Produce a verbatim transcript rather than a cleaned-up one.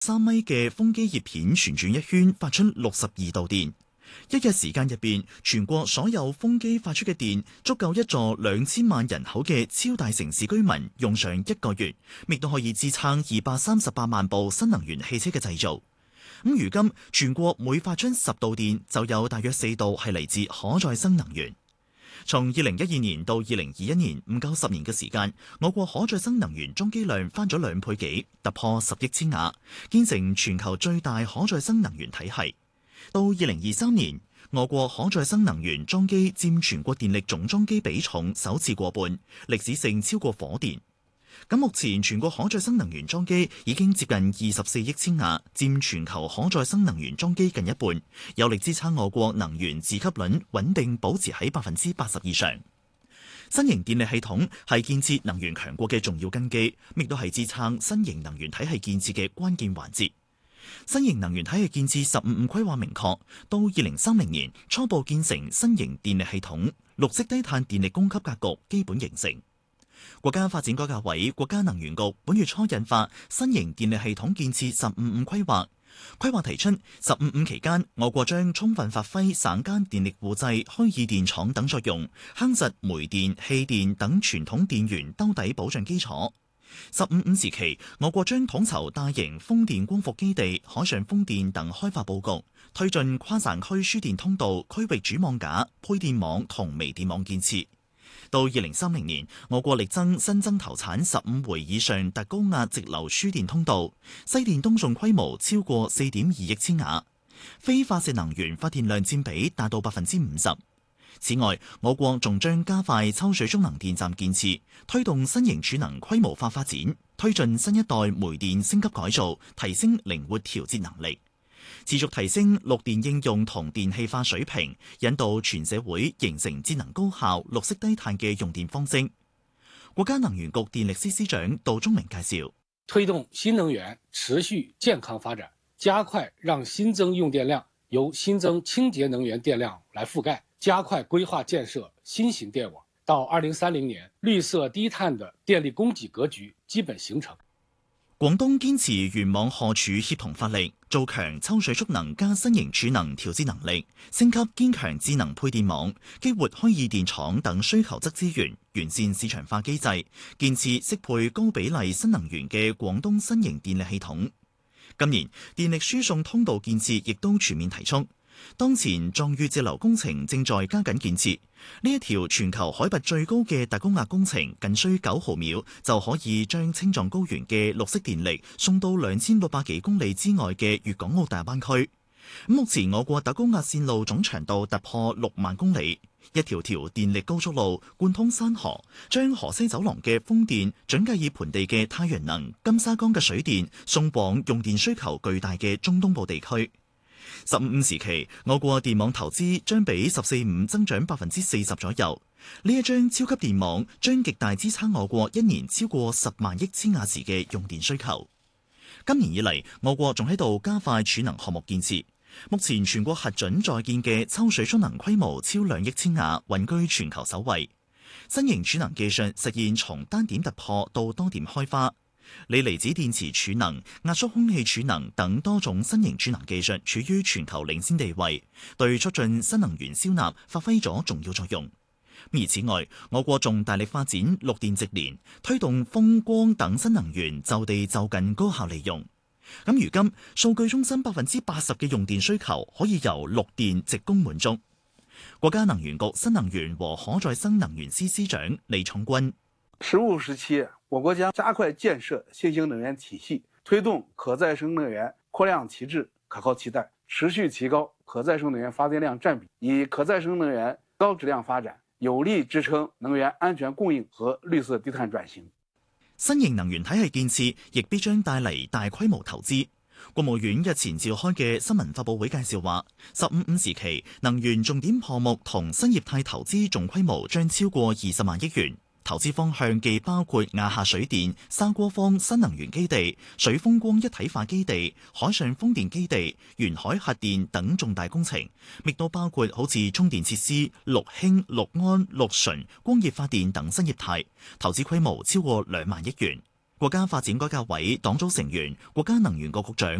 三米嘅風機葉片旋轉一圈，發出六十二度電。一日時間入邊，全國所有風機發出嘅電足夠一座兩千萬人口嘅超大城市居民用上一個月，亦都可以支撐二百三十八萬部新能源汽車嘅製造。咁如今全國每發出十度電，就有大約四度係嚟自可再生能源。從二零一二年到二零二一年，唔夠十年嘅時間，我國可再生能源裝機量翻咗兩倍幾，突破十億千瓦，建成全球最大可再生能源體系。到二零二三年，我國可再生能源裝機佔全國電力總裝機比重首次過半，歷史性超過火電。咁目前全國可再生能源裝機已經接近二十四億千瓦，佔全球可再生能源裝機近一半，有力支撐我國能源自給率穩定保持喺百分之八十以上。新型電力系統係建設能源強國嘅重要根基，亦都係支撐新型能源體系建設嘅關鍵環節。新型能源體系建設十五五規劃明確，到二零三零年初步建成新型電力系統，綠色低碳電力供給格局基本形成。國家發展改革委、國家能源局本月初印發新型電力系統建設十五五規劃。規劃提出，十五五期間，我國將充分發揮省間電力互製、虛擬電廠等作用，夯實煤電、氣電等傳統電源兜底保障基礎。十五五時期，我國將統籌大型風電光伏基地、海上風電等開發佈局，推進跨省區輸電通道、區域主網架、配電網同微電網建設。到二零三零年，我國力爭新增投產十五回以上特高壓直流輸電通道，西電東送規模超過四點二億千瓦，非化石能源發電量佔比達到百分之五十。此外，我國仲將加快抽水蓄能電站建設，推動新型儲能規模化發展，推進新一代煤電升級改造，提升靈活調節能力，持續提升綠電應用同電氣化水平，引導全社會形成節能高效、綠色低碳嘅用電方式。國家能源局電力司司長杜忠明介紹， 推動新能源持續健康發展，加快讓新增用電量由新增清潔能源電量來覆蓋，加快規劃建設新型電網。到二零三零年，綠色低碳的電力供給格局基本形成。 廣東堅持原網荷儲協同發力，做強抽水蓄能加新型儲能調節能力，升級堅強智能配電網，激活虛擬電廠等需求側資源，完善市場化機制，建設適配高比例新能源嘅廣東新型電力系統。今年電力輸送通道建設亦都全面提速。當前壯裕直流工程正在加緊建設，呢一條全球海拔最高嘅特高壓工程，僅需九毫秒就可以將青藏高原嘅綠色電力送到兩千六百幾公里之外嘅粵港澳大灣區。目前我國特高壓線路總長度突破六萬公里，一條條電力高速路貫通山河，將河西走廊嘅風電、準格爾盆地嘅太陽能、金沙江嘅水電送往用電需求巨大嘅中東部地區。十五五時期，我國電網投資將比十四五增長百分之四十左右。呢一張超級電網將極大支撐我國一年超過十萬億千瓦時嘅用電需求。今年以嚟，我國仲喺度加快儲能項目建設。目前全國核准在建嘅抽水蓄能規模超兩億千瓦，穩居全球首位。新型儲能技術實現從單點突破到多點開花。鋰離子電池儲能、壓縮空氣儲能等多種新型儲能技術處於全球領先地位，對促進新能源銷納發揮咗重要作用。而此外，我國仲大力發展綠電直連，推動風光等新能源就地就近高效利用。咁如今，數據中心百分之八十嘅用電需求可以由綠電直供滿足。國家能源局新能源和可再生能源司司長李重軍： 十五時期，我國將加快建設新型能源體系，推動可再生能源擴量提質、可靠替代，持續提高可再生能源發電量佔比，以可再生能源高質量發展，有力支撐能源安全供應和綠色低碳轉型。 新型能源體系建設亦必將帶嚟大規模投資。國務院日前召開嘅新聞發佈會介紹話，十五五時期能源重點項目同新業態投資總規模將超過二十萬億元。投資方向既包括亞夏水電、沙鍋坊新能源基地、水風光一體化基地、海上風電基地、沿海核電等重大工程，亦都包括好似充電設施、綠氫、綠安、綠純、光熱發電等新業態，投資規模超過兩萬億元。 國家發展改革委黨組成員、國家能源局局長